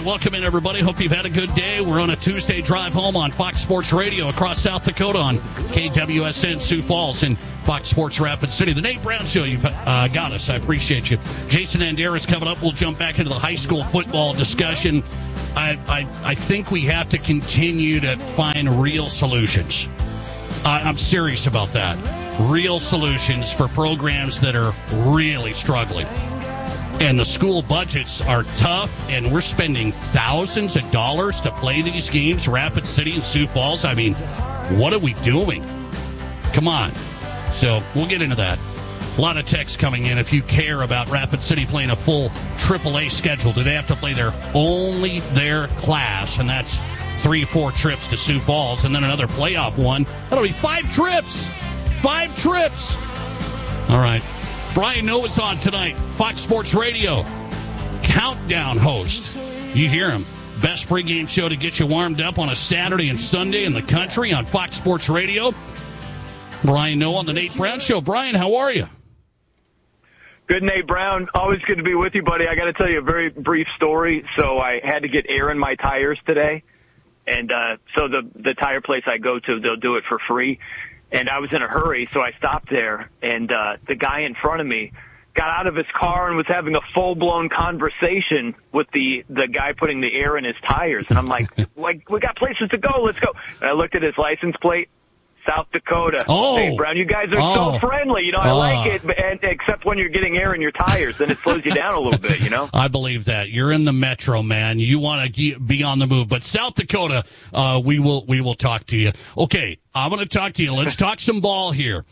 right, welcome in, everybody. Hope you've had a good day. We're on a Tuesday drive home on Fox Sports Radio across South Dakota on KWSN Sioux Falls and Fox Sports Rapid City. The Nate Brown Show, you've got us. I appreciate you. Jason Andera coming up. We'll jump back into the high school football discussion. I think we have to continue to find real solutions. I'm serious about that. Real solutions for programs that are really struggling. And the school budgets are tough, and we're spending thousands of dollars to play these games, Rapid City and Sioux Falls. I mean, what are we doing? Come on. So we'll get into that. A lot of texts coming in. If you care about Rapid City playing a full AAA schedule, do they have to play their class? And that's 3-4 trips to Sioux Falls, and then another playoff one. That'll be 5 trips. 5 trips. All right. Brian Noah's on tonight, Fox Sports Radio, countdown host. You hear him. Best pregame show to get you warmed up on a Saturday and Sunday in the country on Fox Sports Radio. Brian Noah on the Nate Brown Show. Brian, how are you? Good, Nate Brown. Always good to be with you, buddy. I got to tell you a very brief story. So I had to get air in my tires today. And so the tire place I go to, they'll do it for free. And I was in a hurry, so I stopped there, and the guy in front of me got out of his car and was having a full-blown conversation with the guy putting the air in his tires. And I'm like, we got places to go, let's go. And I looked at his license plate, South Dakota. Oh. Hey, Brown, you guys are so friendly. You know, I like it, except when you're getting air in your tires, then it slows you down a little bit, you know? I believe that. You're in the metro, man. You want to be on the move. But South Dakota, we will talk to you. Okay, I'm going to talk to you. Let's talk some ball here.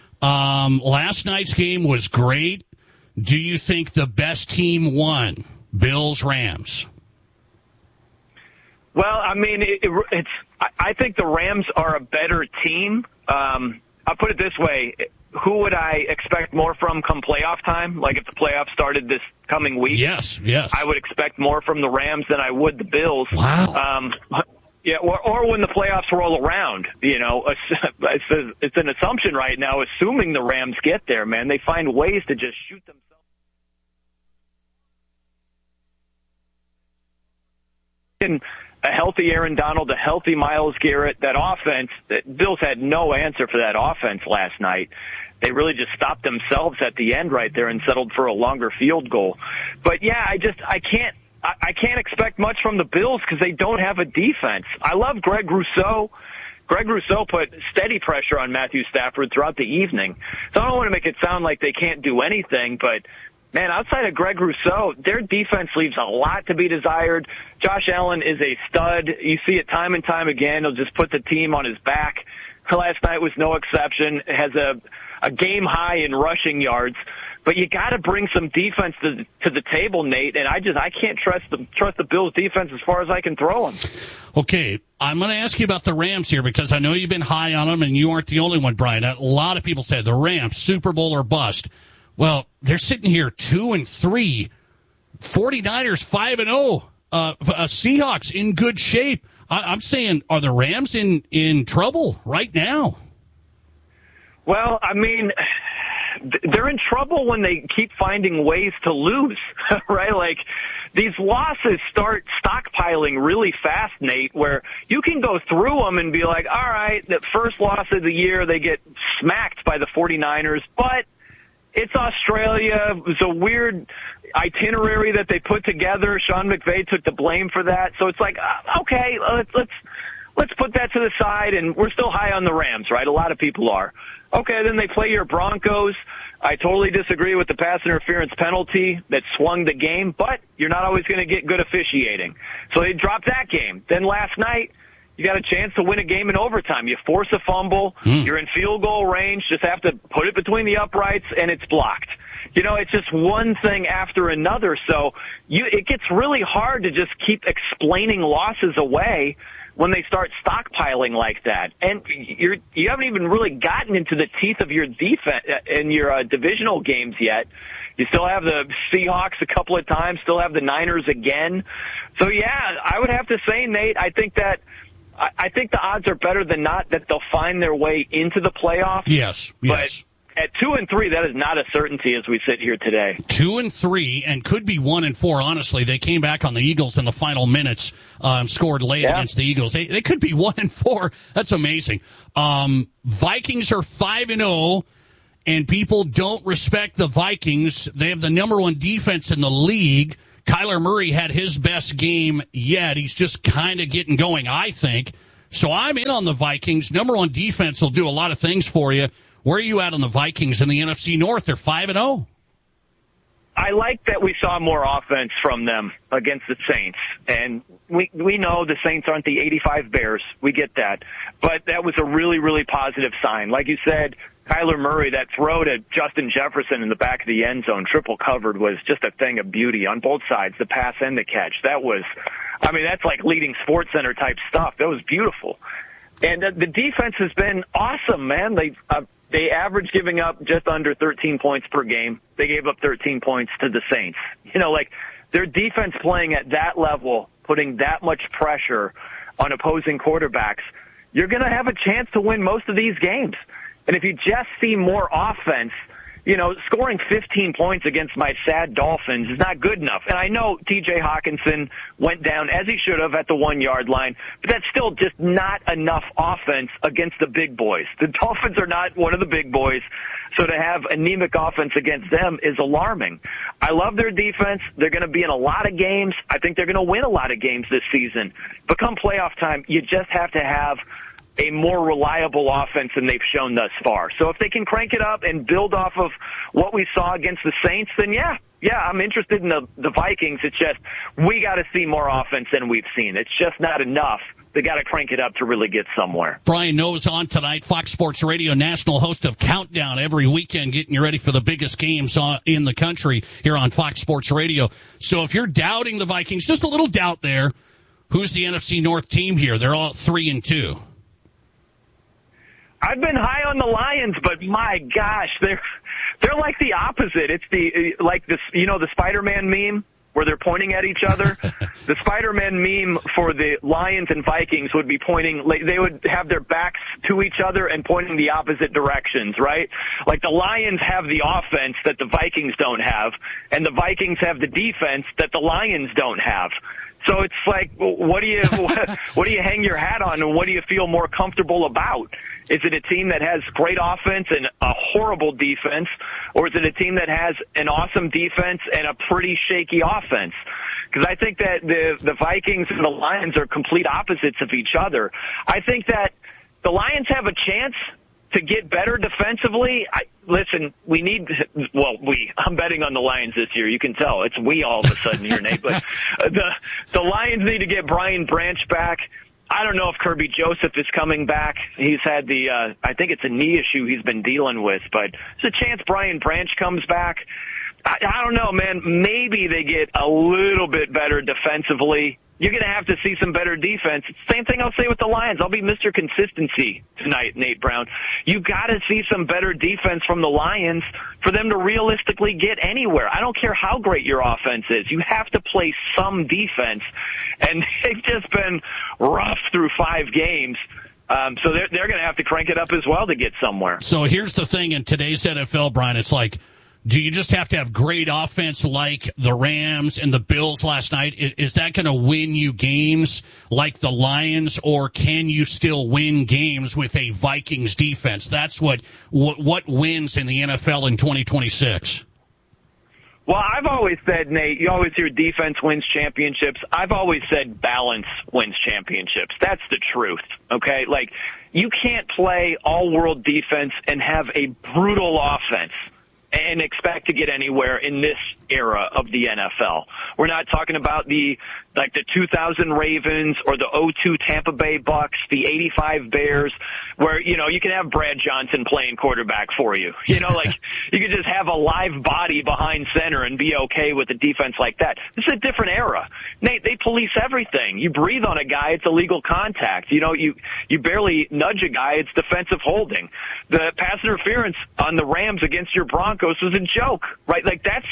Last night's game was great. Do you think the best team won? Bills, Rams? Well, I mean, I think the Rams are a better team. I'll put it this way. Who would I expect more from come playoff time? Like if the playoffs started this coming week? Yes. I would expect more from the Rams than I would the Bills. Wow. Yeah, or when the playoffs roll around, you know, it's an assumption right now, assuming the Rams get there, man. They find ways to just shoot themselves. A healthy Aaron Donald, a healthy Myles Garrett, that offense, Bills had no answer for that offense last night. They really just stopped themselves at the end right there and settled for a longer field goal. But yeah, I can't expect much from the Bills because they don't have a defense. I love Greg Rousseau. Greg Rousseau put steady pressure on Matthew Stafford throughout the evening. So I don't want to make it sound like they can't do anything, but man, outside of Greg Rousseau, their defense leaves a lot to be desired. Josh Allen is a stud. You see it time and time again. He'll just put the team on his back. Last night was no exception. Has a game high in rushing yards. But you got to bring some defense to the table, Nate. And I can't trust the Bills' defense as far as I can throw them. Okay, I'm going to ask you about the Rams here because I know you've been high on them, and you aren't the only one, Brian. A lot of people say the Rams, Super Bowl or bust. Well, they're sitting here 2-3, 49ers 5-0, Seahawks in good shape. I'm saying, are the Rams in trouble right now? Well, I mean, they're in trouble when they keep finding ways to lose, right? Like, these losses start stockpiling really fast, Nate, where you can go through them and be like, all right, the first loss of the year, they get smacked by the 49ers, but it's Australia. It was a weird itinerary that they put together. Sean McVay took the blame for that. So it's like, okay, let's put that to the side, and we're still high on the Rams, right? A lot of people are. Okay, then they play your Broncos. I totally disagree with the pass interference penalty that swung the game, but you're not always going to get good officiating. So they dropped that game. Then last night, you got a chance to win a game in overtime. You force a fumble. You're in field goal range. Just have to put it between the uprights, and it's blocked. You know, it's just one thing after another. So it gets really hard to just keep explaining losses away when they start stockpiling like that. And you haven't even really gotten into the teeth of your defense in your divisional games yet. You still have the Seahawks a couple of times, still have the Niners again. So, yeah, I would have to say, Nate, I think the odds are better than not that they'll find their way into the playoffs. Yes. But at 2-3, that is not a certainty as we sit here today. 2-3, and could be 1-4. Honestly, they came back on the Eagles in the final minutes, scored late against the Eagles. They could be 1-4. That's amazing. Vikings are 5-0, and people don't respect the Vikings. They have the number one defense in the league. Kyler Murray had his best game yet. He's just kind of getting going, I think. So I'm in on the Vikings. Number one defense will do a lot of things for you. Where are you at on the Vikings in the NFC North? They're 5-0. I like that we saw more offense from them against the Saints. And we know the Saints aren't the 85 Bears. We get that. But that was a really, really positive sign. Like you said, Kyler Murray, that throw to Justin Jefferson in the back of the end zone, triple covered, was just a thing of beauty on both sides, the pass and the catch. That was, I mean, that's like leading Sports Center type stuff. That was beautiful. And the defense has been awesome, man. They average giving up just under 13 points per game. They gave up 13 points to the Saints. You know, like, their defense playing at that level, putting that much pressure on opposing quarterbacks, you're going to have a chance to win most of these games. And if you just see more offense, you know, scoring 15 points against my sad Dolphins is not good enough. And I know T.J. Hawkinson went down, as he should have, at the 1-yard line, but that's still just not enough offense against the big boys. The Dolphins are not one of the big boys, so to have anemic offense against them is alarming. I love their defense. They're going to be in a lot of games. I think they're going to win a lot of games this season. But come playoff time, you just have to have a more reliable offense than they've shown thus far. So if they can crank it up and build off of what we saw against the Saints, then yeah, I'm interested in the Vikings. It's just we got to see more offense than we've seen. It's just not enough. They got to crank it up to really get somewhere. Brian Noe's on tonight, Fox Sports Radio, national host of Countdown every weekend, getting you ready for the biggest games in the country here on Fox Sports Radio. So if you're doubting the Vikings, just a little doubt there, who's the NFC North team here? They're all 3-2. I've been high on the Lions, but my gosh, they're like the opposite. It's the Spider-Man meme where they're pointing at each other. The Spider-Man meme for the Lions and Vikings would be they would have their backs to each other and pointing the opposite directions, right? Like the Lions have the offense that the Vikings don't have, and the Vikings have the defense that the Lions don't have. So it's like, what do you hang your hat on, and what do you feel more comfortable about? Is it a team that has great offense and a horrible defense, or is it a team that has an awesome defense and a pretty shaky offense? Because I think that the Vikings and the Lions are complete opposites of each other. I think that the Lions have a chance to get better defensively. I'm betting on the Lions this year. You can tell. It's we all of a sudden here, Nate. But the Lions need to get Brian Branch back. I don't know if Kirby Joseph is coming back. He's had I think it's a knee issue he's been dealing with, but there's a chance Brian Branch comes back. I don't know, man. Maybe they get a little bit better defensively. You're going to have to see some better defense. Same thing I'll say with the Lions. I'll be Mr. Consistency tonight, Nate Brown. You got to see some better defense from the Lions for them to realistically get anywhere. I don't care how great your offense is. You have to play some defense, and they've just been rough through 5 games. So they're going to have to crank it up as well to get somewhere. So here's the thing in today's NFL, Brian. It's like, do you just have to have great offense like the Rams and the Bills last night? Is that going to win you games like the Lions, or can you still win games with a Vikings defense? That's what wins in the NFL in 2026. Well, I've always said, Nate, you always hear defense wins championships. I've always said balance wins championships. That's the truth, okay? Like, you can't play all-world defense and have a brutal offense and expect to get anywhere in this era of the NFL. We're not talking about the 2000 Ravens or the 2002 Tampa Bay Bucks, the 85 Bears, where, you know, you can have Brad Johnson playing quarterback for you. You know, like, you could just have a live body behind center and be okay with a defense like that. This is a different era. Nate, they police everything. You breathe on a guy, it's illegal contact. You know, you barely nudge a guy, it's defensive holding. The pass interference on the Rams against your Broncos was a joke, right? Like, that's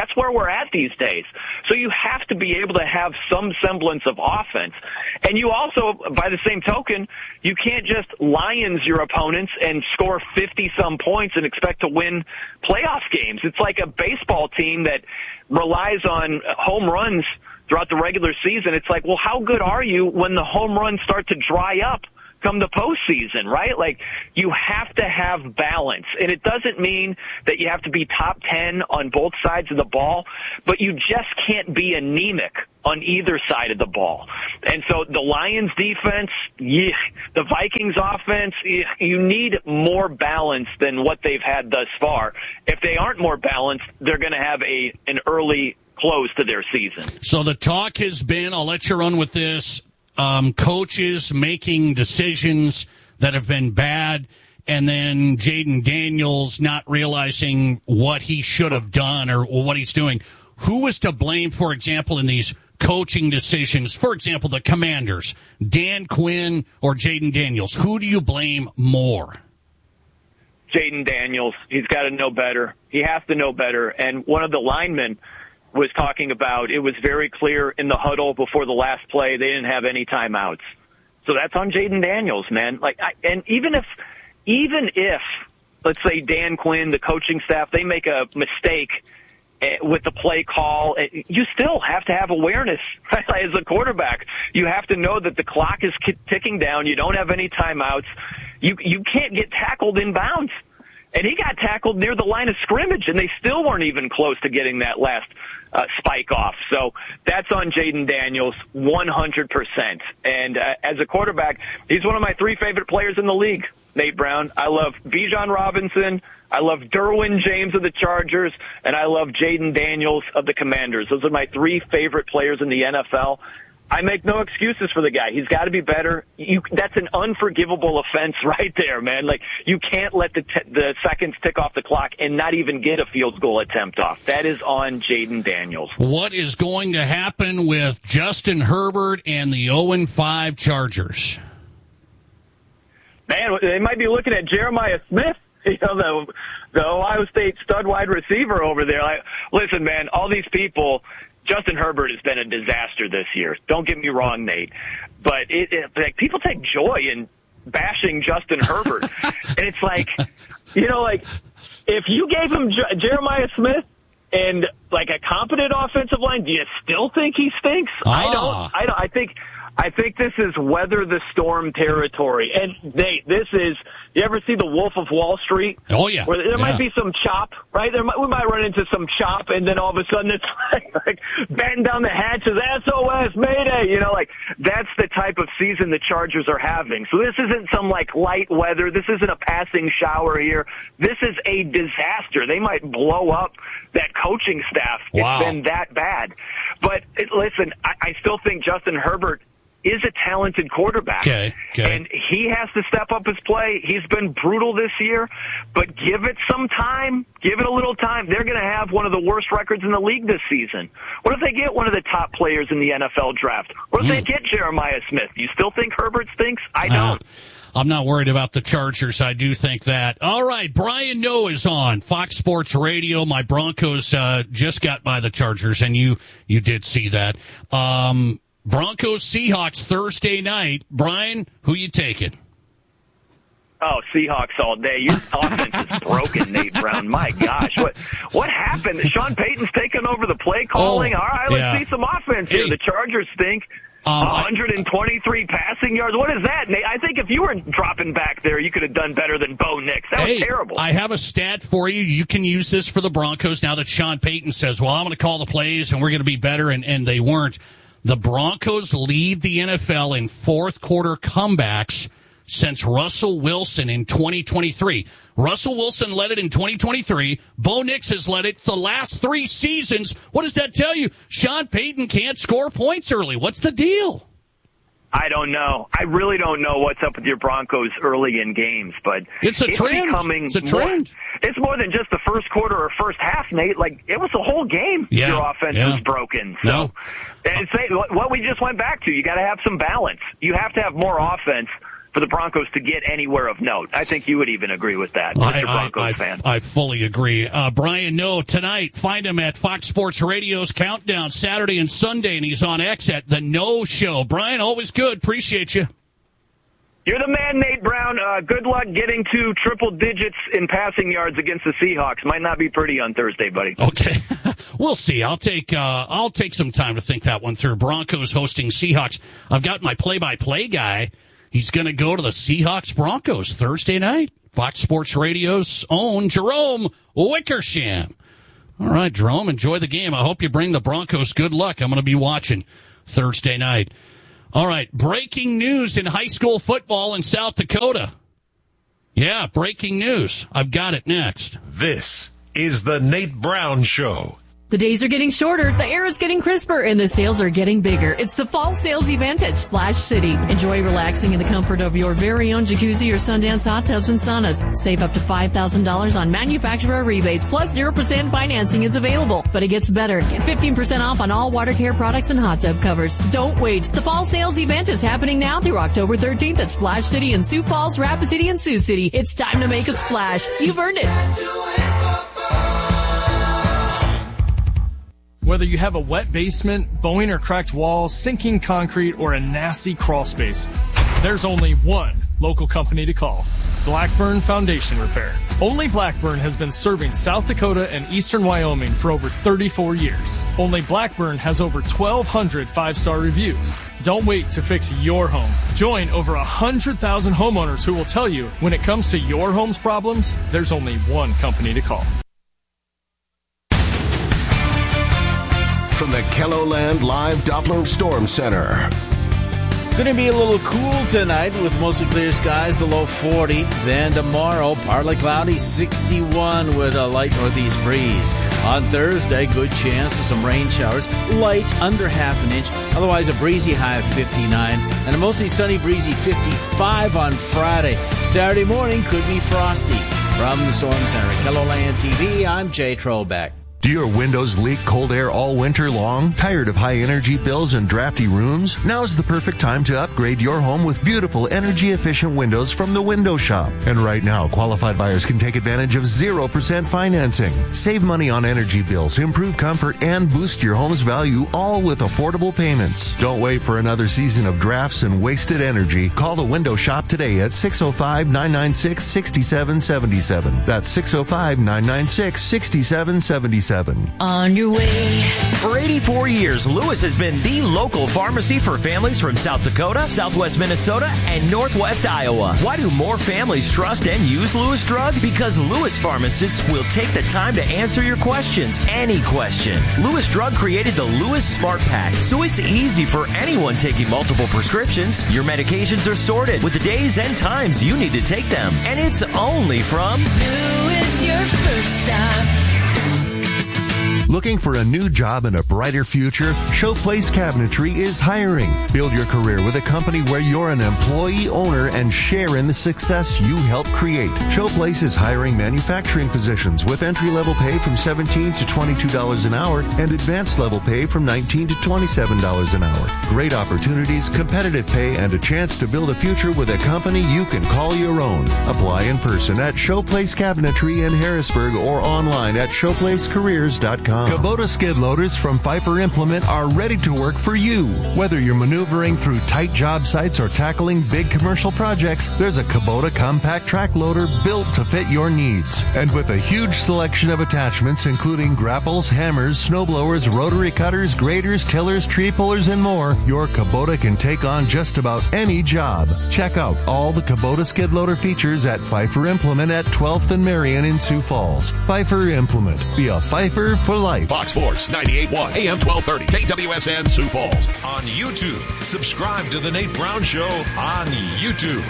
That's where we're at these days. So you have to be able to have some semblance of offense. And you also, by the same token, you can't just Lions your opponents and score 50-some points and expect to win playoff games. It's like a baseball team that relies on home runs throughout the regular season. It's like, well, how good are you when the home runs start to dry up come the postseason, right? Like, you have to have balance. And it doesn't mean that you have to be top 10 on both sides of the ball, but you just can't be anemic on either side of the ball. And so the Lions defense, the Vikings offense, you need more balance than what they've had thus far. If they aren't more balanced, they're going to have an early close to their season. So the talk has been, I'll let you run with this, coaches making decisions that have been bad, and then Jayden Daniels not realizing what he should have done or what he's doing. Who was to blame, for example, in these coaching decisions? For example, the Commanders, Dan Quinn or Jayden Daniels. Who do you blame more? Jayden Daniels. He's got to know better. He has to know better. And one of the linemen was talking about, it was very clear in the huddle before the last play, they didn't have any timeouts. So that's on Jayden Daniels, man. And even if, let's say Dan Quinn, the coaching staff, they make a mistake with the play call, you still have to have awareness. As a quarterback, you have to know that the clock is ticking down. You don't have any timeouts. You can't get tackled in bounds. And he got tackled near the line of scrimmage, and they still weren't even close to getting that last spike off. So that's on Jayden Daniels, 100%. And as a quarterback, he's one of my 3 favorite players in the league, Nate Brown. I love Bijan Robinson, I love Derwin James of the Chargers, and I love Jayden Daniels of the Commanders. Those are my 3 favorite players in the NFL. I make no excuses for the guy. He's got to be better. That's an unforgivable offense right there, man. Like, you can't let the seconds tick off the clock and not even get a field goal attempt off. That is on Jayden Daniels. What is going to happen with Justin Herbert and the 0-5 Chargers? Man, they might be looking at Jeremiah Smith, the Ohio State stud wide receiver over there. Like, listen, man, all these people, Justin Herbert has been a disaster this year. Don't get me wrong, Nate. But like, people take joy in bashing Justin Herbert. And it's like, if you gave him Jeremiah Smith and, like, a competent offensive line, do you still think he stinks? I don't. I think this is weather the storm territory. And Nate, you ever see The Wolf of Wall Street? Oh, yeah. Where there might be some chop, right? We might run into some chop, and then all of a sudden it's like batten down the hatches, SOS, Mayday. That's the type of season the Chargers are having. So this isn't some, like, light weather. This isn't a passing shower here. This is a disaster. They might blow up that coaching staff. Wow. It's been that bad. But listen, I still think Justin Herbert is a talented quarterback. Okay. And he has to step up his play. He's been brutal this year, but give it some time. Give it a little time. They're going to have one of the worst records in the league this season. What if they get one of the top players in the NFL draft? What if they get Jeremiah Smith? You still think Herbert stinks? I don't. I'm not worried about the Chargers. I do think that. All right, Brian Noe is on Fox Sports Radio. My Broncos just got by the Chargers, and you did see that. Broncos Seahawks Thursday night. Brian, who you taking? Oh, Seahawks all day. Your offense is broken, Nate Brown. My gosh, what happened? Sean Payton's taking over the play calling. All right, let's see some offense here. The Chargers stink. 123 passing yards. What is that, Nate? I think if you were dropping back there, you could have done better than Bo Nix. That was terrible. I have a stat for you. You can use this for the Broncos now that Sean Payton says, well, I'm going to call the plays and we're going to be better, and they weren't. The Broncos lead the NFL in fourth quarter comebacks since Russell Wilson in 2023. Russell Wilson led it in 2023. Bo Nix has led it the last 3 seasons. What does that tell you? Sean Payton can't score points early. What's the deal? I don't know. I really don't know what's up with your Broncos early in games, but it's a trend. It's a trend. It's more than just the first quarter or first half, Nate. Like, it was the whole game. Your offense was broken. So, and what we just went back to, you got to have some balance. You have to have more offense for the Broncos to get anywhere of note. I think you would even agree with that. Mr. Broncos fan. I fully agree. Brian Noe tonight. Find him at Fox Sports Radio's Countdown Saturday and Sunday, and he's on X at The Noe Show. Brian, always good. Appreciate you. You're the man, Nate Brown. Good luck getting to triple digits in passing yards against the Seahawks. Might not be pretty on Thursday, buddy. Okay. We'll see. I'll take some time to think that one through. Broncos hosting Seahawks. I've got my play-by-play guy. He's going to go to the Seahawks-Broncos Thursday night. Fox Sports Radio's own Jerome Wickersham. All right, Jerome, enjoy the game. I hope you bring the Broncos good luck. I'm going to be watching Thursday night. All right, breaking news in high school football in South Dakota. Yeah, breaking news. I've got it next. This is the Nate Brown Show. The days are getting shorter, the air is getting crisper, and the sales are getting bigger. It's the fall sales event at Splash City. Enjoy relaxing in the comfort of your very own jacuzzi or Sundance hot tubs and saunas. Save up to $5,000 on manufacturer rebates, plus 0% financing is available. But it gets better. Get 15% off on all water care products and hot tub covers. Don't wait. The fall sales event is happening now through October 13th at Splash City in Sioux Falls, Rapid City, and Sioux City. It's time to make a splash. You've earned it. Whether you have a wet basement, bowing or cracked walls, sinking concrete, or a nasty crawl space, there's only one local company to call. Blackburn Foundation Repair. Only Blackburn has been serving South Dakota and eastern Wyoming for over 34 years. Only Blackburn has over 1,200 five-star reviews. Don't wait to fix your home. Join over 100,000 homeowners who will tell you when it comes to your home's problems, there's only one company to call. From the KELOLAND Live Doppler Storm Center. Going to be a little cool tonight with mostly clear skies, the low 40. Then tomorrow, partly cloudy, 61 with a light northeast breeze. On Thursday, good chance of some rain showers, light under half an inch. Otherwise, a breezy high of 59 and a mostly sunny breezy 55 on Friday. Saturday morning could be frosty. From the Storm Center, KELOLAND TV, I'm Jay Trobeck. Do your windows leak cold air all winter long? Tired of high energy bills and drafty rooms? Now's the perfect time to upgrade your home with beautiful energy efficient windows from the Window Shop. And right now, qualified buyers can take advantage of 0% financing. Save money on energy bills, improve comfort, and boost your home's value, all with affordable payments. Don't wait for another season of drafts and wasted energy. Call the Window Shop today at 605-996-6777. That's 605-996-6777. On your way. For 84 years, Lewis has been the local pharmacy for families from South Dakota, Southwest Minnesota, and Northwest Iowa. Why do more families trust and use Lewis Drug? Because Lewis pharmacists will take the time to answer your questions, any question. Lewis Drug created the Lewis Smart Pack, so it's easy for anyone taking multiple prescriptions. Your medications are sorted with the days and times you need to take them, and it's only from Lewis, your first stop. Looking for a new job and a brighter future? Showplace Cabinetry is hiring. Build your career with a company where you're an employee owner and share in the success you help create. Showplace is hiring manufacturing positions with entry-level pay from $17 to $22 an hour and advanced level pay from $19 to $27 an hour. Great opportunities, competitive pay, and a chance to build a future with a company you can call your own. Apply in person at Showplace Cabinetry in Harrisburg or online at showplacecareers.com. Kubota skid loaders from Pfeiffer Implement are ready to work for you. Whether you're maneuvering through tight job sites or tackling big commercial projects, there's a Kubota compact track loader built to fit your needs. And with a huge selection of attachments including grapples, hammers, snowblowers, rotary cutters, graders, tillers, tree pullers, and more, your Kubota can take on just about any job. Check out all the Kubota skid loader features at Pfeiffer Implement at 12th and Marion in Sioux Falls. Pfeiffer Implement. Be a Pfeiffer for life. Fox Sports 98.1 AM 1230 KWSN Sioux Falls. On YouTube, subscribe to The Nate Brown Show on YouTube.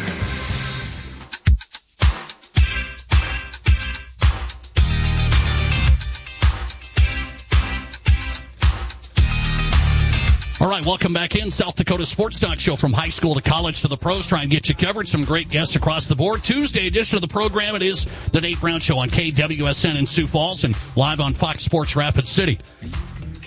All right, welcome back in. South Dakota Sports Talk Show from high school to college to the pros. Try and get you covered. Some great guests across the board. Tuesday edition of the program. It is the Nate Brown Show on KWSN in Sioux Falls and live on Fox Sports Rapid City.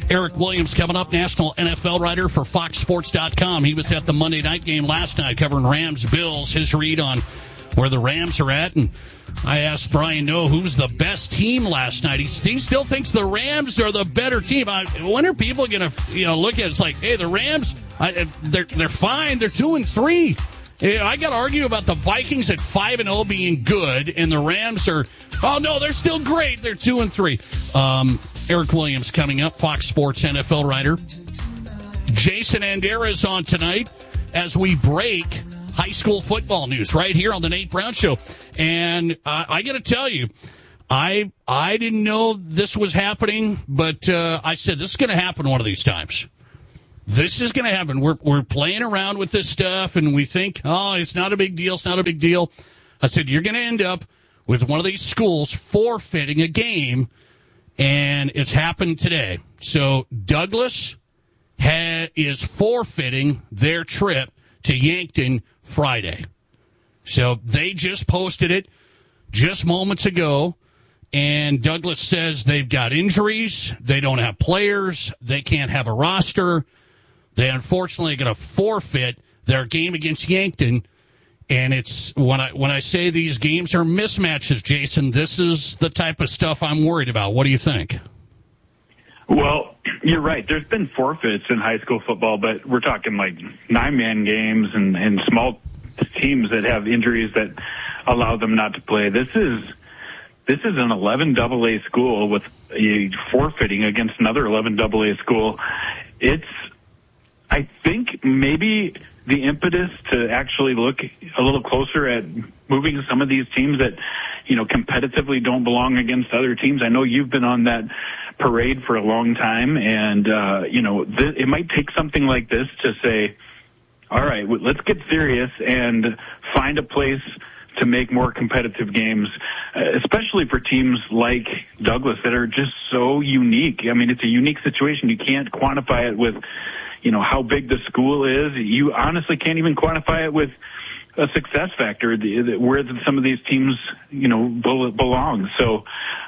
Eric Williams coming up, national NFL writer for FoxSports.com. He was at the Monday night game last night covering Rams-Bills, his read on where the Rams are at. And I asked Brian Noe who's the best team last night. He still thinks the Rams are the better team. When are people going to look at it? It's like, hey, the Rams, they're fine. They're 2-3. I got to argue about the Vikings at 5-0 being good, and the Rams are, oh no, they're still great. They're 2-3. Eric Williams coming up, Fox Sports NFL writer. Jason Andera is on tonight as we break high school football news right here on the Nate Brown Show. And I got to tell you, I didn't know this was happening, but I said this is going to happen one of these times. This is going to happen. We're playing around with this stuff, and we think, oh, it's not a big deal. It's not a big deal. I said, you're going to end up with one of these schools forfeiting a game, and it's happened today. So Douglas is forfeiting their trip to Yankton Friday. So they just posted it just moments ago, and Douglas says they've got injuries, they don't have players, they can't have a roster. They unfortunately are going to forfeit their game against Yankton. And it's when I say these games are mismatches, Jason, this is the type of stuff I'm worried about. What do you think? Well, you're right. There's been forfeits in high school football, but we're talking like 9-man games and small teams that have injuries that allow them not to play. This is an 11 AA school with a forfeiting against another 11 AA school. I think maybe the impetus to actually look a little closer at moving some of these teams that, competitively don't belong against other teams. I know you've been on that parade for a long time, and, it might take something like this to say, all right, let's get serious and find a place to make more competitive games, especially for teams like Douglas that are just so unique. I mean, it's a unique situation. You can't quantify it with, how big the school is. You honestly can't even quantify it with a success factor where some of these teams, belong. So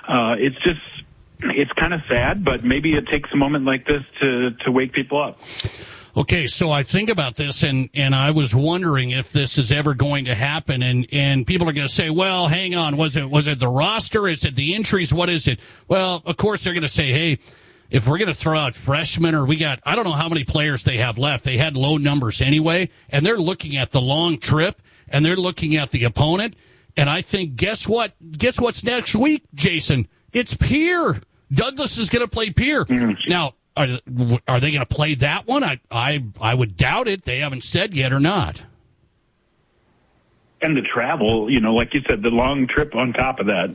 it's kind of sad, but maybe it takes a moment like this to wake people up. Okay, so I think about this, and I was wondering if this is ever going to happen, and people are going to say, well, hang on, was it the roster? Is it the injuries? What is it? Well, of course they're going to say, hey, if we're going to throw out freshmen, or I don't know how many players they have left. They had low numbers anyway, and they're looking at the long trip, and they're looking at the opponent, and I think, guess what? Guess what's next week, Jason? It's Pierre. Douglas is going to play Pierre. Mm-hmm. Now, are they going to play that one? I would doubt it. They haven't said yet or not. And the travel, like you said, the long trip on top of that,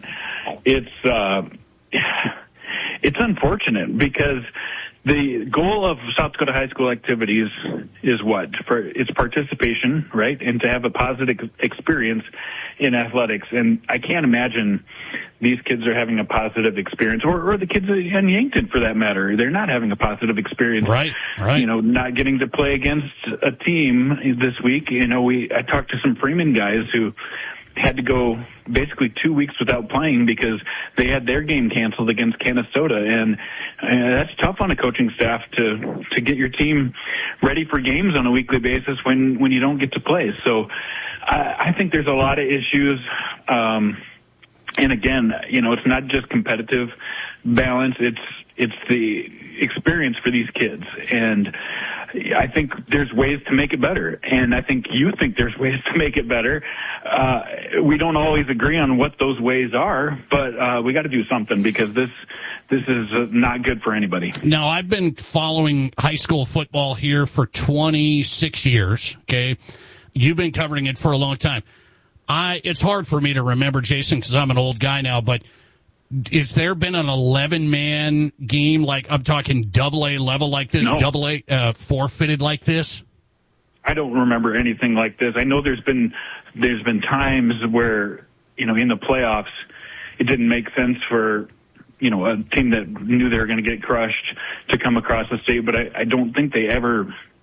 it's unfortunate because the goal of South Dakota high school activities is what? It's participation, right? And to have a positive experience in athletics. And I can't imagine these kids are having a positive experience, or the kids in Yankton for that matter. They're not having a positive experience. Right. Not getting to play against a team this week. I talked to some Freeman guys who had to go basically 2 weeks without playing because they had their game canceled against Canastota, and that's tough on a coaching staff to get your team ready for games on a weekly basis when you don't get to play. So I think there's a lot of issues. And again, it's not just competitive balance, it's the experience for these kids. And I think there's ways to make it better, and I think you think there's ways to make it better. We don't always agree on what those ways are, but we got to do something because this is not good for anybody. Now, I've been following high school football here for 26 years, okay? You've been covering it for a long time. It's hard for me to remember, Jason, because I'm an old guy now, but has there been an 11-man game, like I'm talking AA level like this, no. AA forfeited like this? I don't remember anything like this. I know there's been times where, in the playoffs, it didn't make sense for, a team that knew they were going to get crushed to come across the state, but I don't think they ever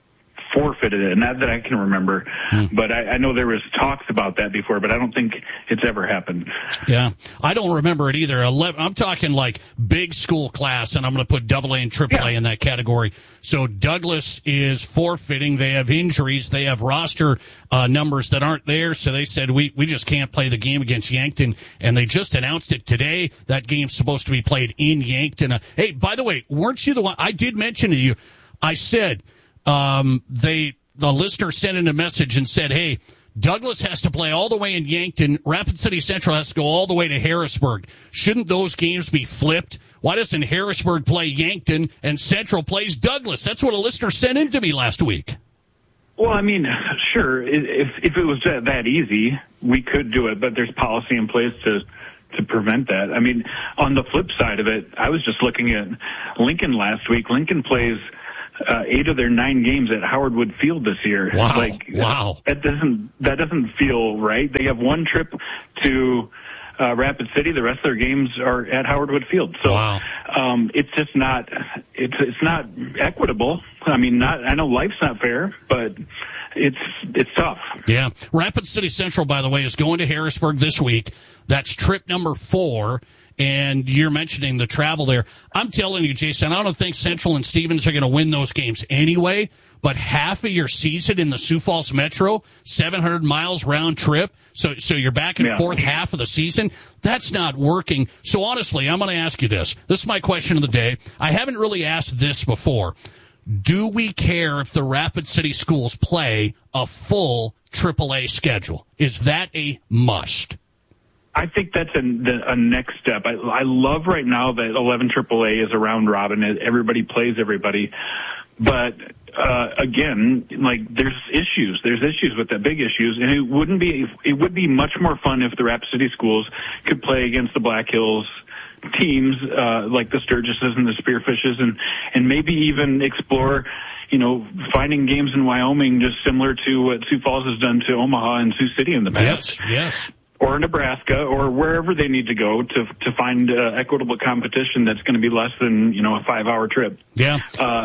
forfeited it, not that I can remember. But I know there was talks about that before, but I don't think it's ever happened. Yeah, I don't remember it either. I'm talking like big school class, and I'm going to put AA and AAA in that category. So Douglas is forfeiting. They have injuries. They have roster numbers that aren't there, so they said we just can't play the game against Yankton, and they just announced it today. That game's supposed to be played in Yankton. Hey, by the way, weren't you the one? I did mention to you, I said the listener sent in a message and said, hey, Douglas has to play all the way in Yankton. Rapid City Central has to go all the way to Harrisburg. Shouldn't those games be flipped? Why doesn't Harrisburg play Yankton and Central plays Douglas? That's what a listener sent in to me last week. Well, I mean, sure, if it was that easy, we could do it, but there's policy in place to prevent that. I mean, on the flip side of it, I was just looking at Lincoln last week. Lincoln plays 8 of their 9 games at Howard Wood Field this year. Wow. That doesn't feel right. They have one trip to Rapid City. The rest of their games are at Howard Wood Field. So it's just not it's not equitable. I mean, I know life's not fair, but it's tough. Yeah. Rapid City Central, by the way, is going to Harrisburg this week. That's trip number 4. And you're mentioning the travel there. I'm telling you, Jason, I don't think Central and Stevens are going to win those games anyway, but half of your season in the Sioux Falls Metro, 700 miles round trip, so you're back and forth half of the season, that's not working. So honestly, I'm going to ask you this. This is my question of the day. I haven't really asked this before. Do we care if the Rapid City schools play a full AAA schedule? Is that a must? I think that's a next step. I love right now that 11 AAA is around robin. Everybody plays everybody. But, again, like, there's issues. There's issues with that, big issues. And it would be much more fun if the Rapid City schools could play against the Black Hills teams, like the Sturgises and the Spearfishes, and maybe even explore, finding games in Wyoming just similar to what Sioux Falls has done to Omaha and Sioux City in the past. Yes. Or Nebraska, or wherever they need to go to find equitable competition that's going to be less than a 5-hour trip. Yeah.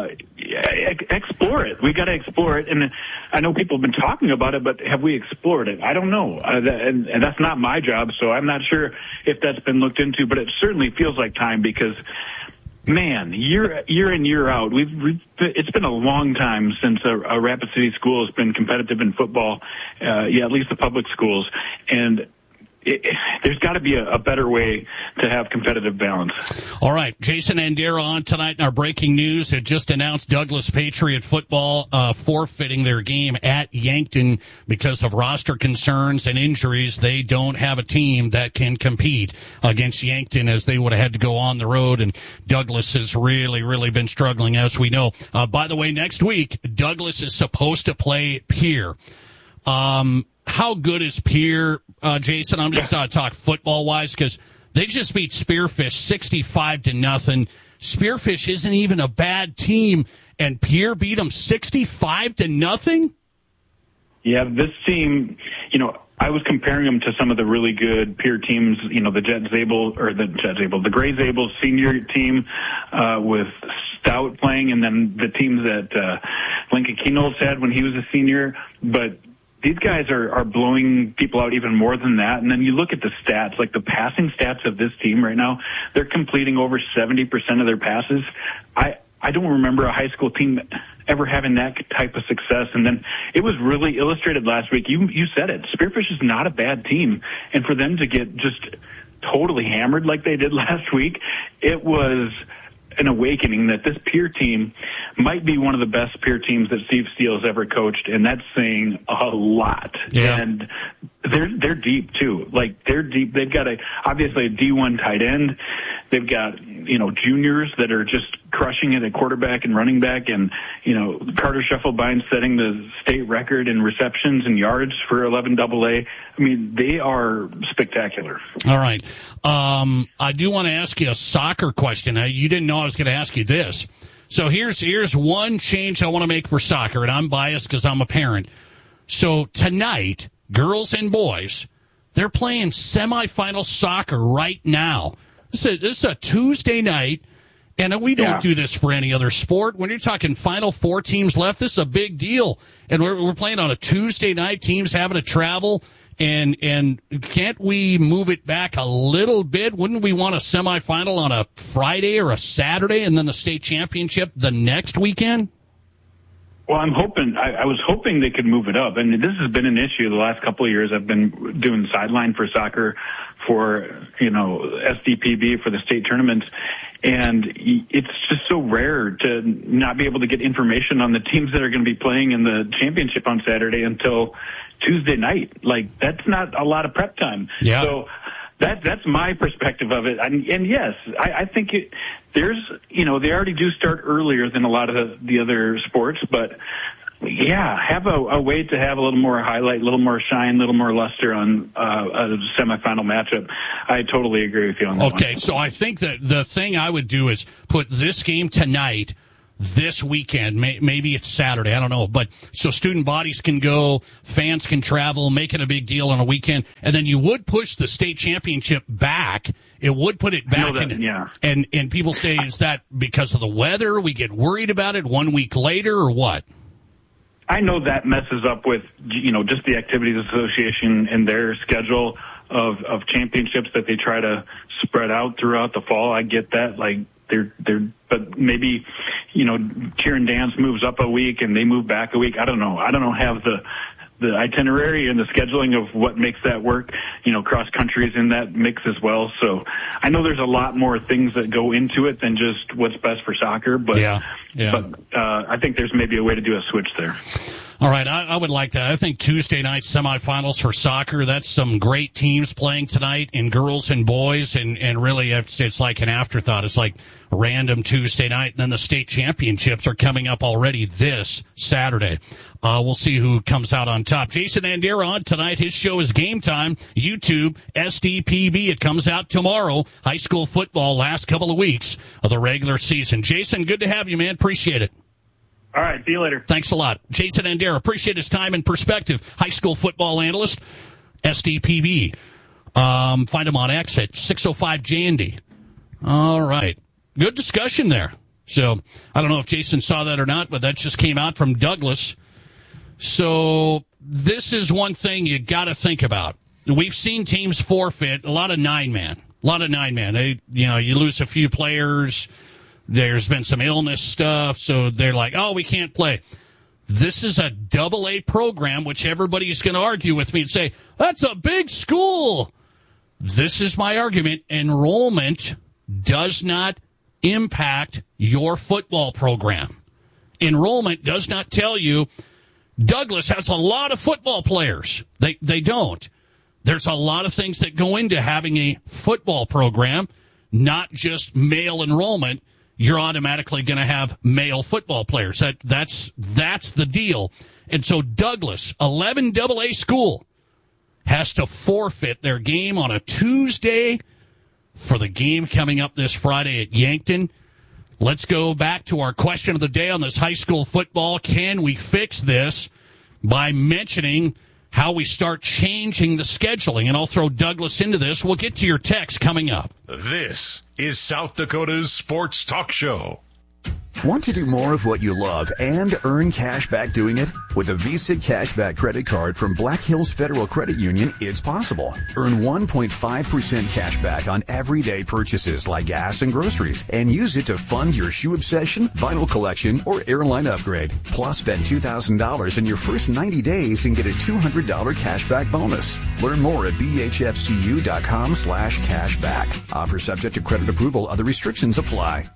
Explore it. We got to explore it, and I know people have been talking about it, but have we explored it? I don't know, and that's not my job, so I'm not sure if that's been looked into. But it certainly feels like time because, man, year in, year out, it's been a long time since a Rapid City school has been competitive in football. At least the public schools, and there's got to be a better way to have competitive balance. All right. Jason Andera on tonight in our breaking news. It just announced Douglas Patriot football forfeiting their game at Yankton because of roster concerns and injuries. They don't have a team that can compete against Yankton as they would have had to go on the road, and Douglas has really, really been struggling, as we know. By the way, next week, Douglas is supposed to play Pierre. How good is Pierre, Jason? I'm just going to talk football-wise because they just beat Spearfish 65-0. Spearfish isn't even a bad team, and Pierre beat them 65-0? Yeah, this team, I was comparing them to some of the really good Pierre teams, the Gray Zabel senior team with Stout playing, and then the teams that Lincoln Keynoles had when he was a senior. But these guys are blowing people out even more than that. And then you look at the stats, like the passing stats of this team right now, they're completing over 70% of their passes. I don't remember a high school team ever having that type of success. And then it was really illustrated last week. You said it. Spearfish is not a bad team. And for them to get just totally hammered like they did last week, it was an awakening that this Pierre team might be one of the best Pierre teams that Steve Steele has ever coached, and that's saying a lot. Yeah. And they're deep too. Like, they're deep. They've got obviously a D1 tight end. They've got juniors that are just crushing it at quarterback and running back, and Carter Scheffelbein setting the state record in receptions and yards for 11 AA. I mean, they are spectacular. All right. I do want to ask you a soccer question. You didn't know I was going to ask you this. So here's one change I want to make for soccer, and I'm biased because I'm a parent. So tonight, girls and boys, they're playing semifinal soccer right now. This is a Tuesday night, And we don't do this for any other sport. When you're talking Final Four teams left, this is a big deal. And we're playing on a Tuesday night, teams having to travel. And can't we move it back a little bit? Wouldn't we want a semifinal on a Friday or a Saturday and then the state championship the next weekend? Well, I'm hoping, I was hoping they could move it up. And this has been an issue the last couple of years. I've been doing sideline for soccer for, SDPB for the state tournaments. And it's just so rare to not be able to get information on the teams that are going to be playing in the championship on Saturday until Tuesday night. Like, that's not a lot of prep time. Yeah. So that's my perspective of it. And yes, I think there's, they already do start earlier than a lot of the other sports, but yeah, have a way to have a little more highlight, a little more shine, a little more luster on a semifinal matchup. I totally agree with you on that. Okay, so I think that the thing I would do is put this game tonight, this weekend. Maybe it's Saturday, I don't know. But so student bodies can go, fans can travel, make it a big deal on a weekend, and then you would push the state championship back. It would put it back. And people say, is that because of the weather? We get worried about it 1 week later, or what? I know that messes up with, just the Activities Association and their schedule of championships that they try to spread out throughout the fall. I get that. Like, but maybe, cheer and dance moves up a week and they move back a week. I don't know. I don't have the itinerary and the scheduling of what makes that work. Cross country is in that mix as well. So I know there's a lot more things that go into it than just what's best for soccer. But I think there's maybe a way to do a switch there. All right, I would like that. I think Tuesday night semifinals for soccer, that's some great teams playing tonight in girls and boys, and really it's like an afterthought. It's like a random Tuesday night, and then the state championships are coming up already this Saturday. We'll see who comes out on top. Jason Andera on tonight. His show is Game Time, YouTube, SDPB. It comes out tomorrow. High school football, last couple of weeks of the regular season. Jason, good to have you, man. Appreciate it. All right, see you later. Thanks a lot. Jason Andera, appreciate his time and perspective. High school football analyst, SDPB. Find him on X at 605JND. All right. Good discussion there. So, I don't know if Jason saw that or not, but that just came out from Douglas. So, this is one thing you got to think about. We've seen teams forfeit a lot of nine-man. They, you lose a few players. There's been some illness stuff, so they're like, oh, we can't play. This is a AA program, which everybody's going to argue with me and say, that's a big school. This is my argument. Enrollment does not impact your football program. Enrollment does not tell you Douglas has a lot of football players. They don't. There's a lot of things that go into having a football program, not just male enrollment. You're automatically going to have male football players. That's the deal. And so Douglas, 11 AA school, has to forfeit their game on a Tuesday for the game coming up this Friday at Yankton. Let's go back to our question of the day on this high school football. Can we fix this by mentioning how we start changing the scheduling? And I'll throw Douglas into this. We'll get to your text coming up. This is South Dakota's Sports Talk Show. Want to do more of what you love and earn cash back doing it? With a Visa Cashback credit card from Black Hills Federal Credit Union, it's possible. Earn 1.5% cash back on everyday purchases like gas and groceries, and use it to fund your shoe obsession, vinyl collection, or airline upgrade. Plus, spend $2,000 in your first 90 days and get a $200 cashback bonus. Learn more at bhfcu.com/cashback. Offer subject to credit approval. Other restrictions apply.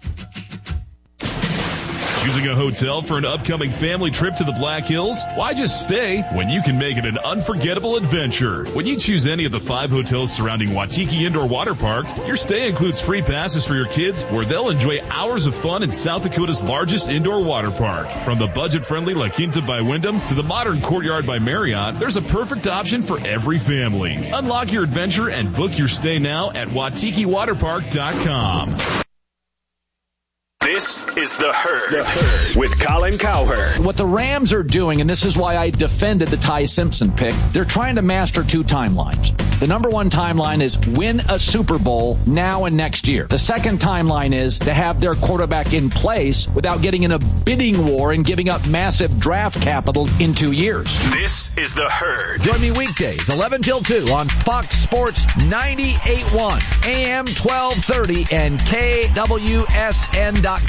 Choosing a hotel for an upcoming family trip to the Black Hills? Why just stay when you can make it an unforgettable adventure? When you choose any of the 5 hotels surrounding Waitiki Indoor Water Park, your stay includes free passes for your kids where they'll enjoy hours of fun in South Dakota's largest indoor water park. From the budget-friendly La Quinta by Wyndham to the modern Courtyard by Marriott, there's a perfect option for every family. Unlock your adventure and book your stay now at WaitikiWaterpark.com. This is The Herd with Colin Cowherd. What the Rams are doing, and this is why I defended the Ty Simpson pick, they're trying to master two timelines. The number one timeline is win a Super Bowl now and next year. The second timeline is to have their quarterback in place without getting in a bidding war and giving up massive draft capital in 2 years. This is The Herd. Join me weekdays, 11 till 2 on Fox Sports 98.1, AM 1230, and KWSN.com.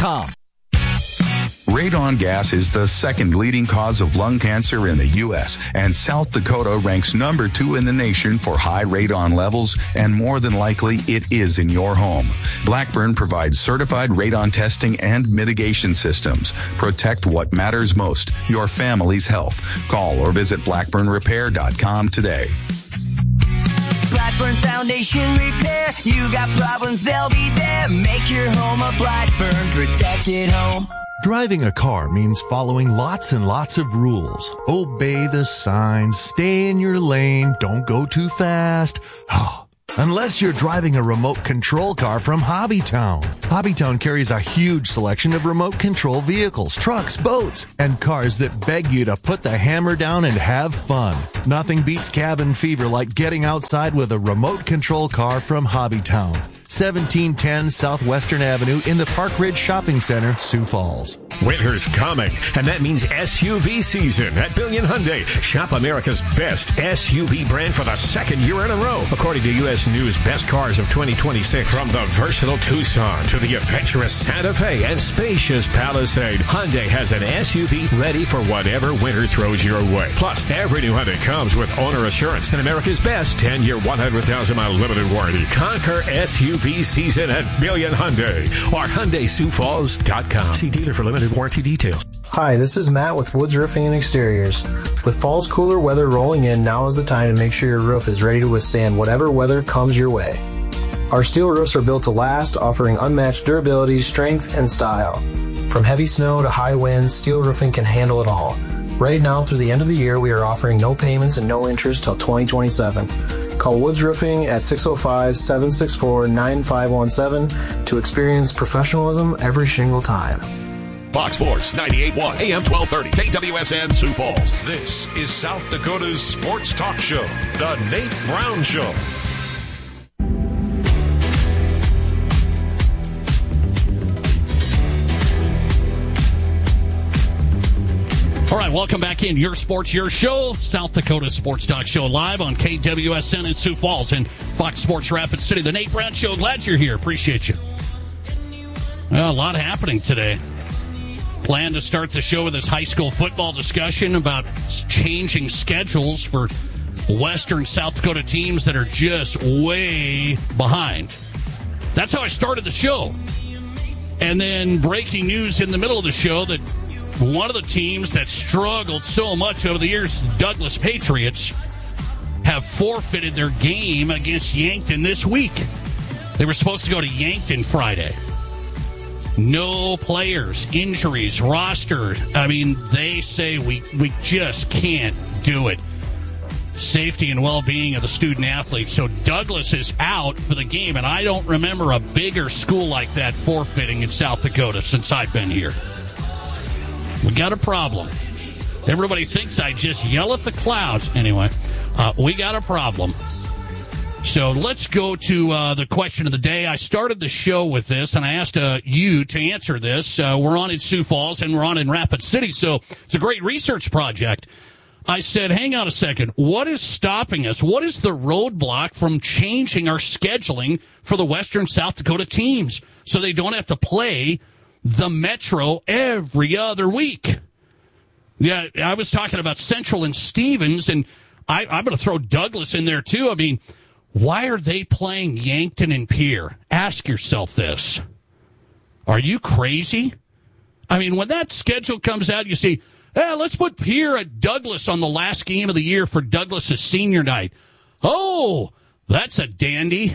Radon gas is the second leading cause of lung cancer in the U.S., and South Dakota ranks number 2 in the nation for high radon levels, and more than likely it is in your home. Blackburn provides certified radon testing and mitigation systems. Protect what matters most, your family's health. Call or visit blackburnrepair.com today. Blackburn Foundation Repair. You got problems, they'll be there. Make your home a Blackburn protected home. Driving a car means following lots and lots of rules. Obey the signs, stay in your lane, don't go too fast. Unless you're driving a remote control car from Hobbytown. Hobbytown carries a huge selection of remote control vehicles, trucks, boats, and cars that beg you to put the hammer down and have fun. Nothing beats cabin fever like getting outside with a remote control car from Hobbytown. 1710 Southwestern Avenue in the Park Ridge Shopping Center, Sioux Falls. Winter's coming, and that means SUV season at Billion Hyundai. Shop America's best SUV brand for the second year in a row, according to U.S. News Best Cars of 2026. From the versatile Tucson to the adventurous Santa Fe and spacious Palisade, Hyundai has an SUV ready for whatever winter throws your way. Plus, every new Hyundai comes with owner assurance and America's best 10-year, 100,000-mile limited warranty. Conquer SUV season at Billion Hyundai or HyundaiSiouxFalls.com. See dealer for limited warranty details. Hi, this is Matt with Woods Roofing and Exteriors. With fall's cooler weather rolling in, now is the time to make sure your roof is ready to withstand whatever weather comes your way. Our steel roofs are built to last, offering unmatched durability, strength, and style. From heavy snow to high winds, steel roofing can handle it all. Right now, through the end of the year, we are offering no payments and no interest till 2027. Call Woods Roofing at 605-764-9517 to experience professionalism every shingle time. Fox Sports 98.1 AM 1230 KWSN Sioux Falls. This is South Dakota's sports talk show, The Nate Brown Show. All right, welcome back in. Your sports, your show. South Dakota Sports Talk Show live on KWSN in Sioux Falls and Fox Sports Rapid City. The Nate Brown Show. Glad you're here. Appreciate you. Well, a lot happening today. Plan to start the show with this high school football discussion about changing schedules for Western South Dakota teams that are just way behind. That's how I started the show. And then breaking news in the middle of the show that one of the teams that struggled so much over the years, Douglas Patriots, have forfeited their game against Yankton this week. They were supposed to go to Yankton Friday. No players, injuries, roster. I mean, they say we just can't do it. Safety and well-being of the student athletes. So Douglas is out for the game, and I don't remember a bigger school like that forfeiting in South Dakota since I've been here. We got a problem. Everybody thinks I just yell at the clouds. Anyway, we got a problem. So let's go to the question of the day. I started the show with this, and I asked you to answer this. We're on in Sioux Falls, and we're on in Rapid City, so it's a great research project. I said, hang on a second. What is stopping us? What is the roadblock from changing our scheduling for the Western South Dakota teams so they don't have to play the Metro every other week? Yeah, I was talking about Central and Stevens, and I'm going to throw Douglas in there, too. I mean, why are they playing Yankton and Pierre? Ask yourself this. Are you crazy? I mean, when that schedule comes out, you see, let's put Pierre at Douglas on the last game of the year for Douglas's senior night. Oh, that's a dandy.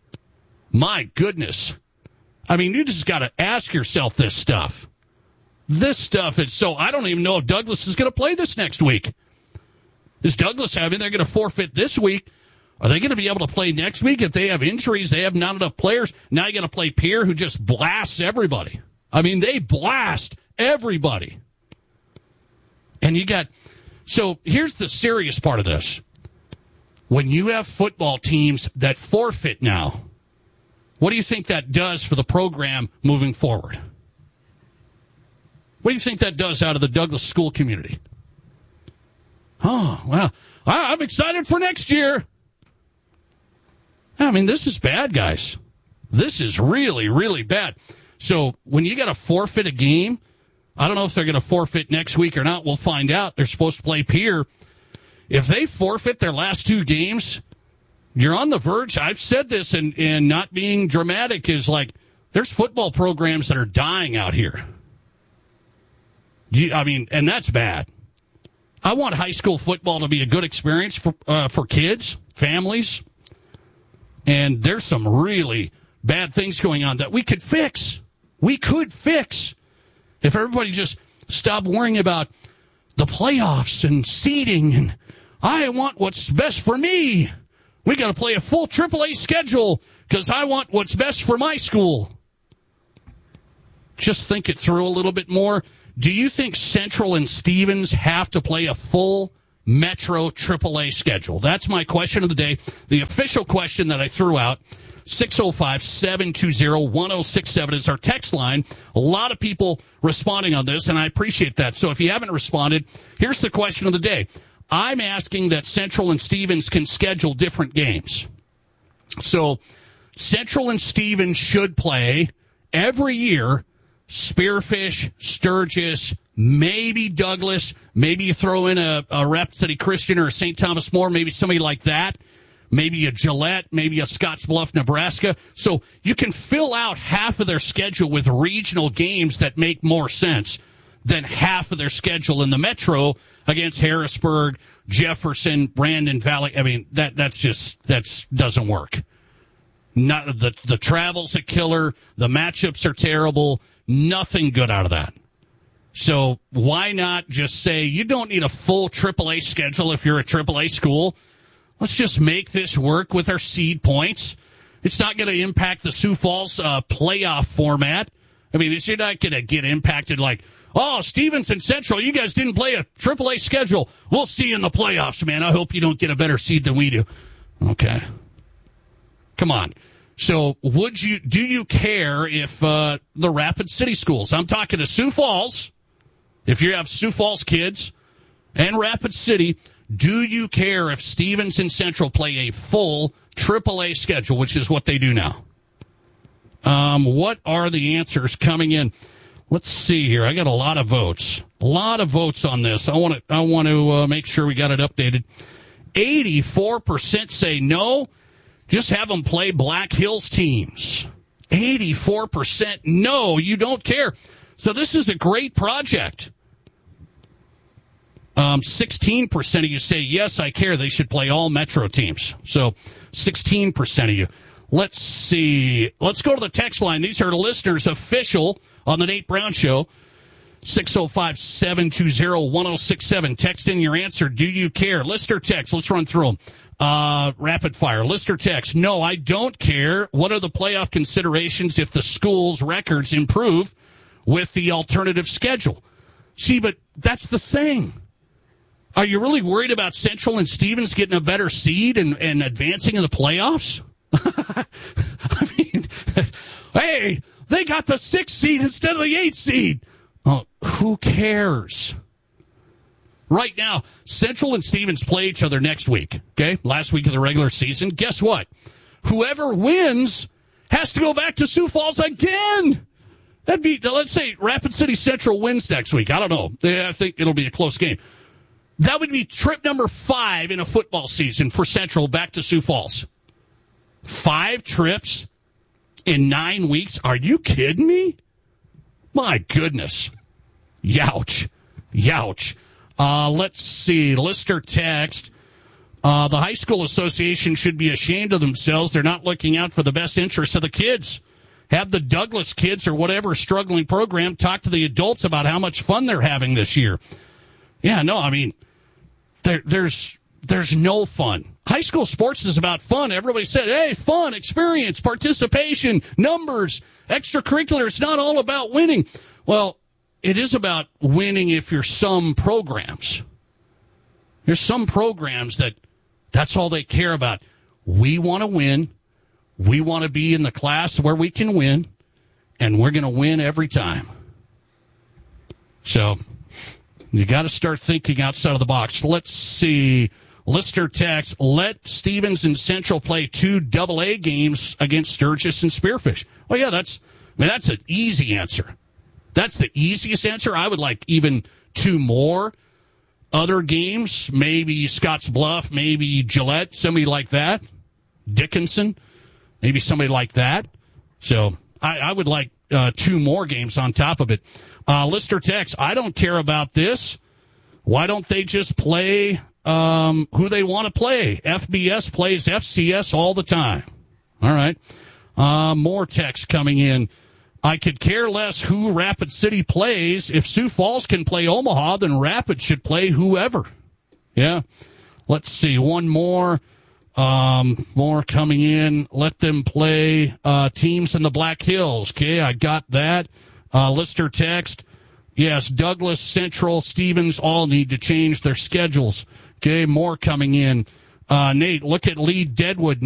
My goodness. I mean, you just got to ask yourself this stuff. This stuff is so, I don't even know if Douglas is going to play this next week. Is Douglas having, they're going to forfeit this week. Are they going to be able to play next week? If they have injuries, they have not enough players. Now you're going to play Pierre, who just blasts everybody. I mean, they blast everybody. And so here's the serious part of this. When you have football teams that forfeit now, what do you think that does for the program moving forward? What do you think that does out of the Douglas school community? Oh, well, I'm excited for next year. I mean, this is bad, guys. This is really, really bad. So when you got to forfeit a game, I don't know if they're going to forfeit next week or not. We'll find out. They're supposed to play Pierre. If they forfeit their last 2 games, you're on the verge. I've said this, and not being dramatic is like, there's football programs that are dying out here. And that's bad. I want high school football to be a good experience for kids, families. And there's some really bad things going on that we could fix. We could fix if everybody just stopped worrying about the playoffs and seeding. And I want what's best for me. We got to play a full AAA schedule because I want what's best for my school. Just think it through a little bit more. Do you think Central and Stevens have to play a full Metro AAA schedule? That's my question of the day. The official question that I threw out, 605-720-1067 is our text line. A lot of people responding on this, and I appreciate that. So if you haven't responded, here's the question of the day. I'm asking that Central and Stevens can schedule different games. So Central and Stevens should play every year Spearfish, Sturgis, maybe Douglas, maybe you throw in a Rapid City Christian or a St. Thomas More, maybe somebody like that, maybe a Gillette, maybe a Scottsbluff, Nebraska. So you can fill out half of their schedule with regional games that make more sense than half of their schedule in the Metro against Harrisburg, Jefferson, Brandon Valley. I mean, that doesn't work. Not the travel's a killer. The matchups are terrible. Nothing good out of that. So why not just say you don't need a full AAA schedule if you're a AAA school? Let's just make this work with our seed points. It's not going to impact the Sioux Falls playoff format. I mean, you're not going to get impacted like, oh, Stevens and Central, you guys didn't play a AAA schedule. We'll see you in the playoffs, man. I hope you don't get a better seed than we do. Okay. Come on. So do you care if the Rapid City schools, I'm talking to Sioux Falls, if you have Sioux Falls kids and Rapid City, do you care if Stevens and Central play a full AAA schedule, which is what they do now? What are the answers coming in? Let's see here. I got a lot of votes. A lot of votes on this. I want to make sure we got it updated. 84% say no. Just have them play Black Hills teams. 84% no, you don't care. So this is a great project. 16% of you say, yes, I care. They should play all Metro teams. So 16% of you. Let's see. Let's go to the text line. These are the listeners official on the Nate Brown Show. 605-720-1067. Text in your answer. Do you care? Lister text. Let's run through them. Rapid fire. Lister text. No, I don't care. What are the playoff considerations if the school's records improve with the alternative schedule? See, but that's the thing. Are you really worried about Central and Stevens getting a better seed and advancing in the playoffs? I mean, hey, they got the 6th seed instead of the 8th seed. Oh, who cares? Right now, Central and Stevens play each other next week, okay? Last week of the regular season. Guess what? Whoever wins has to go back to Sioux Falls again. That'd be, let's say, Rapid City Central wins next week. I don't know. I think it'll be a close game. That would be trip number 5 in a football season for Central back to Sioux Falls. 5 trips in 9 weeks? Are you kidding me? My goodness. Youch. Youch. Let's see. Lister text. The high school association should be ashamed of themselves. They're not looking out for the best interests of the kids. Have the Douglas kids or whatever struggling program talk to the adults about how much fun they're having this year. Yeah, no, I mean, there's there's no fun. High school sports is about fun. Everybody said, hey, fun, experience, participation, numbers, extracurricular. It's not all about winning. Well, it is about winning if you're some programs. There's some programs that's all they care about. We want to win. We want to be in the class where we can win, and we're going to win every time. So you got to start thinking outside of the box. Let's see. Lister text, let Stevens and Central play 2 AA games against Sturgis and Spearfish. Oh, yeah, that's an easy answer. That's the easiest answer. I would like even 2 more other games, maybe Scotts Bluff, maybe Gillette, somebody like that. Dickinson, maybe somebody like that. So I would like 2 more games on top of it. Lister text, I don't care about this. Why don't they just play who they want to play? FBS plays FCS all the time. All right. More text coming in. I could care less who Rapid City plays. If Sioux Falls can play Omaha, then Rapid should play whoever. Yeah. Let's see. One more. More coming in. Let them play teams in the Black Hills. Okay, I got that. Lister text. Yes, Douglas, Central, Stevens all need to change their schedules. Okay, more coming in. Nate, look at Lee Deadwood.